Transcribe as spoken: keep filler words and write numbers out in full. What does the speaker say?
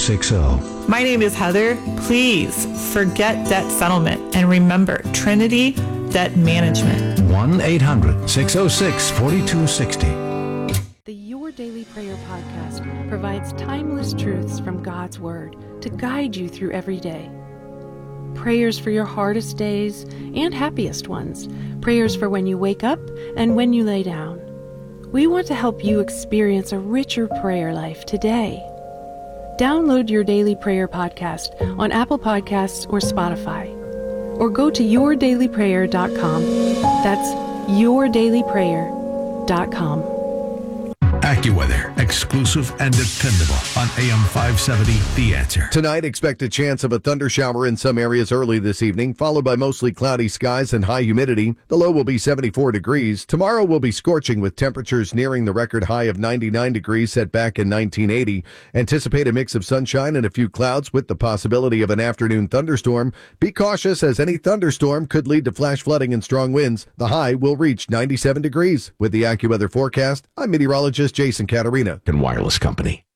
six zero. My name is Heather. Please forget debt settlement and remember Trinity Debt Management. one eight hundred six oh six four two six oh. The Your Daily Prayer podcast provides timeless truths from God's Word to guide you through every day. Prayers for your hardest days and happiest ones. Prayers for when you wake up and when you lay down. We want to help you experience a richer prayer life today. Download Your Daily Prayer podcast on Apple Podcasts or Spotify. Or go to your daily prayer dot com. That's your daily prayer dot com. AccuWeather, exclusive and dependable on A M five seventy, The Answer. Tonight, expect a chance of a thunder shower in some areas early this evening, followed by mostly cloudy skies and high humidity. The low will be seventy-four degrees. Tomorrow will be scorching with temperatures nearing the record high of ninety-nine degrees set back in nineteen eighty. Anticipate a mix of sunshine and a few clouds with the possibility of an afternoon thunderstorm. Be cautious as any thunderstorm could lead to flash flooding and strong winds. The high will reach ninety-seven degrees. With the AccuWeather forecast, I'm meteorologist Jason Caterina. And Wireless Company.